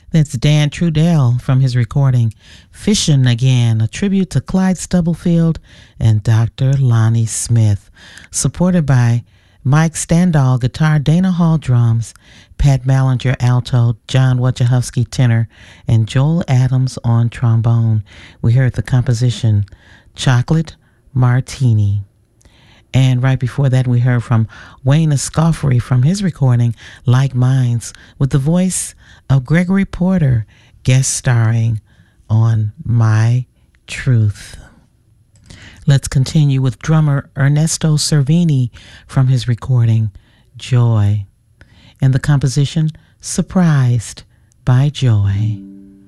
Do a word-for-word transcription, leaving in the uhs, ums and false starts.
That's Dan Trudell from his recording Fishin' Again, a tribute to Clyde Stubblefield and Doctor Lonnie Smith, supported by Mike Standall, guitar, Dana Hall, drums, Pat Ballinger, alto, John Wojciechowski, tenor, and Joel Adams on trombone. We heard the composition Chocolate Martini. And right before that, we heard from Wayne Escoffery from his recording, Like Minds, with the voice of Gregory Porter, guest starring on My Truth. Let's continue with drummer Ernesto Cervini from his recording, Joy, and the composition Surprised by Joy.